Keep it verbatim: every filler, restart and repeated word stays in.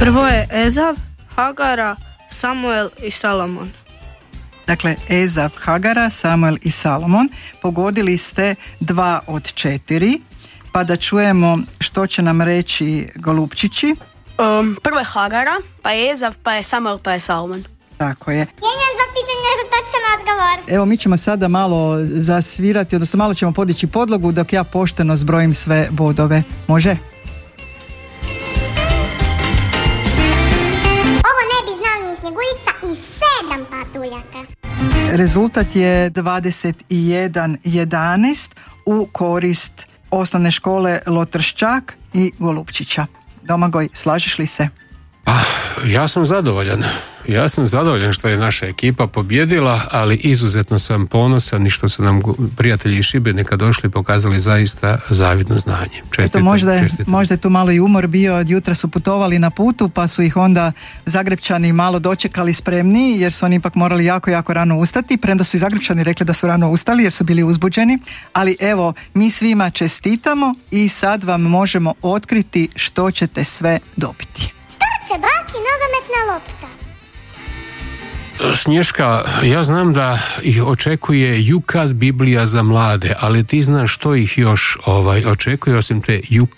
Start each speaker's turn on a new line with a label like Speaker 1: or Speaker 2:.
Speaker 1: Prvo je Ezav, Hagara, Samuel i Salomon.
Speaker 2: Dakle, Ezav, Hagara, Samuel i Salomon. Pogodili ste dva od četiri, pa da čujemo što će nam reći golupčići.
Speaker 3: Um, prvo je Hagara, pa je Ezav, pa je Samuel, pa je Salomon.
Speaker 2: Tako je.
Speaker 4: Ja imam dva pitanja za točan odgovor.
Speaker 2: Evo, mi ćemo sada malo zasvirati, odnosno malo ćemo podići podlogu dok ja pošteno zbrojim sve bodove. Može?
Speaker 4: Ovo ne bi znali ni Snjeguljica i sedam patuljaka.
Speaker 2: Rezultat je dvadeset jedan jedanaest u korist osnovne škole Lotrščak i Golupčića. Domagoj, slažeš li se?
Speaker 5: Ah, ja sam zadovoljan. Ja sam zadovoljan što je naša ekipa pobjedila, ali izuzetno sam ponosan i što su nam prijatelji iz Šibenika došli i pokazali zaista zavidno znanje. Čestitam,
Speaker 2: možda, je,
Speaker 5: čestitam.
Speaker 2: možda je tu malo i umor bio, od jutra su putovali na putu, pa su ih onda Zagrepčani malo dočekali spremni, jer su oni ipak morali jako, jako rano ustati, premda su i Zagrepčani rekli da su rano ustali, jer su bili uzbuđeni. Ali evo, mi svima čestitamo i sad vam možemo otkriti što ćete sve dobiti.
Speaker 4: Što će baki nogometna lopta?
Speaker 5: Snješka, ja znam da ih očekuje Jukad Biblija za mlade, ali ti znaš što ih još ovaj, očekuje osim te Jukad